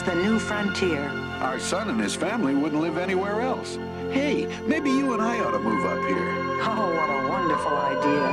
the new frontier. Our son and his family wouldn't live anywhere else. Hey, maybe you and I ought to move up here. Oh, what a wonderful idea.